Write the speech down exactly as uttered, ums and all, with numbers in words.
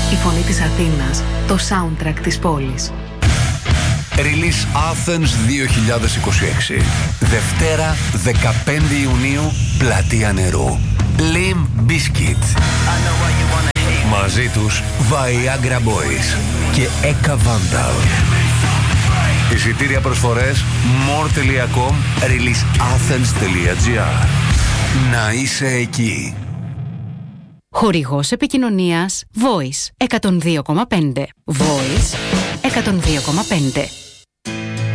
Η φωνή της Αθήνας, το soundtrack της πόλης. Release Athens δύο χιλιάδες είκοσι έξι. Δευτέρα δεκαπέντε Ιουνίου, Πλατεία Νερού. Limp Bizkit. Μαζί τους Viagra Boys και Eka Vandal. Εισιτήρια προσφορές more τελεία com, release athens τελεία gr. Να είσαι εκεί. Χορηγός επικοινωνίας Voice εκατόν δύο κόμμα πέντε. Voice εκατόν δύο κόμμα πέντε.